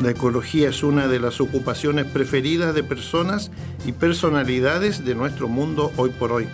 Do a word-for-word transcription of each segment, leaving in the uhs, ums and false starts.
La ecología es una de las ocupaciones preferidas de personas y personalidades de nuestro mundo hoy por hoy.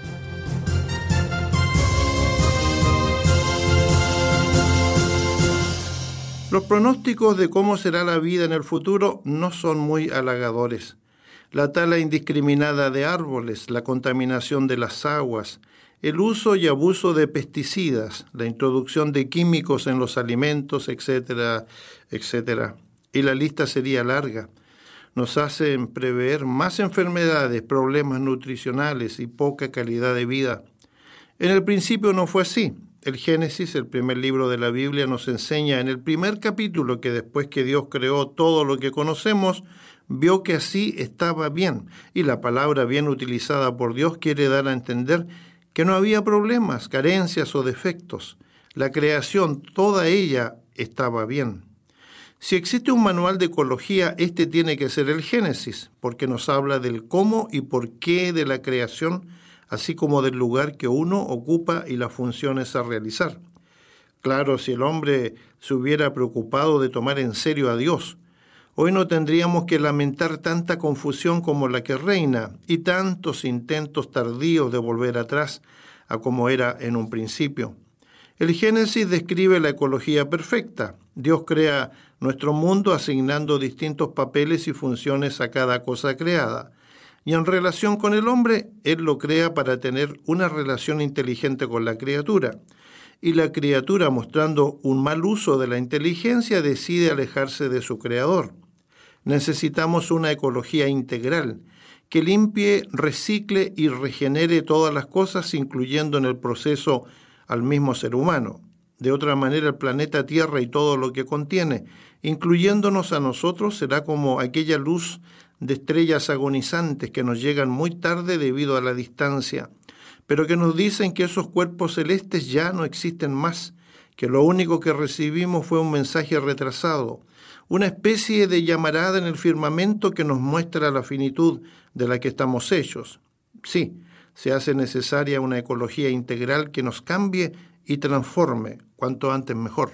Los pronósticos de cómo será la vida en el futuro no son muy halagadores. La tala indiscriminada de árboles, la contaminación de las aguas, el uso y abuso de pesticidas, la introducción de químicos en los alimentos, etcétera, etcétera. Y la lista sería larga. Nos hacen prever más enfermedades, problemas nutricionales y poca calidad de vida. En el principio no fue así. El Génesis, el primer libro de la Biblia, nos enseña en el primer capítulo que después que Dios creó todo lo que conocemos, vio que así estaba bien. Y la palabra bien utilizada por Dios quiere dar a entender que no había problemas, carencias o defectos. La creación, toda ella, estaba bien. Si existe un manual de ecología, este tiene que ser el Génesis, porque nos habla del cómo y por qué de la creación, así como del lugar que uno ocupa y las funciones a realizar. Claro, si el hombre se hubiera preocupado de tomar en serio a Dios, hoy no tendríamos que lamentar tanta confusión como la que reina y tantos intentos tardíos de volver atrás a como era en un principio. El Génesis describe la ecología perfecta. Dios crea nuestro mundo asignando distintos papeles y funciones a cada cosa creada. Y en relación con el hombre, Él lo crea para tener una relación inteligente con la criatura. Y la criatura, mostrando un mal uso de la inteligencia, decide alejarse de su creador. Necesitamos una ecología integral, que limpie, recicle y regenere todas las cosas, incluyendo en el proceso al mismo ser humano. De otra manera, el planeta Tierra y todo lo que contiene, incluyéndonos a nosotros, será como aquella luz de estrellas agonizantes que nos llegan muy tarde debido a la distancia, pero que nos dicen que esos cuerpos celestes ya no existen más, que lo único que recibimos fue un mensaje retrasado, una especie de llamarada en el firmamento que nos muestra la finitud de la que estamos hechos. Sí, se hace necesaria una ecología integral que nos cambie y transforme, cuanto antes mejor.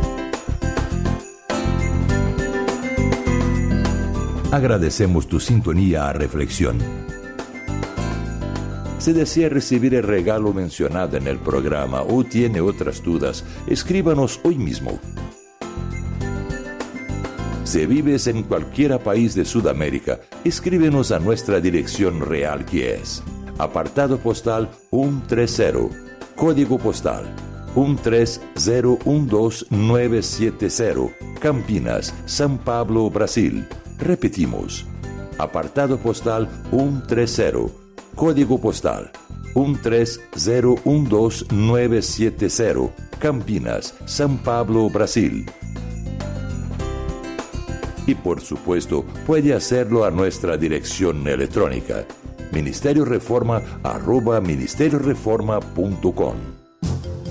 Agradecemos tu sintonía a Reflexión. Si desea recibir el regalo mencionado en el programa o tiene otras dudas, escríbanos hoy mismo. Si vives en cualquier país de Sudamérica, escríbenos a nuestra dirección real, que es apartado postal ciento treinta, código postal uno tres cero uno dos nueve siete cero, Campinas, São Paulo, Brasil. Repetimos, apartado postal ciento treinta, código postal uno tres cero uno dos nueve siete cero, Campinas, São Paulo, Brasil. Y por supuesto, puede hacerlo a nuestra dirección electrónica, ministerio reforma arroba ministerio reforma punto com.